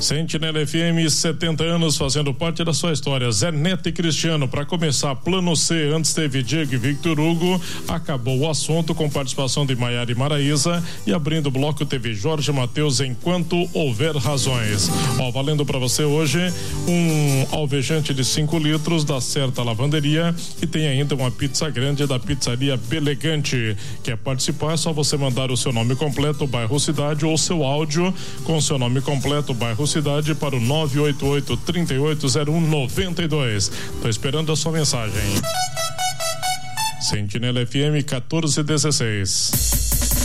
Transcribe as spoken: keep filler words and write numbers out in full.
Sentinela F M, setenta anos fazendo parte da sua história. Zé Neto e Cristiano, para começar, Plano C, antes teve Diego e Victor Hugo, acabou o assunto com participação de Maiara e Maraísa, e abrindo o bloco teve Jorge Mateus, Enquanto Houver Razões. Ó, valendo para você hoje um alvejante de cinco litros da Certa Lavanderia, e tem ainda uma pizza grande da Pizzaria Belegante. Quer participar? É só você mandar o seu nome completo, bairro, cidade, ou seu áudio com seu nome completo, bairro, cidade, para o nove oito oito, três oito zero um, nove dois. Tô esperando a sua mensagem. Sentinela F M quatorze dezesseis.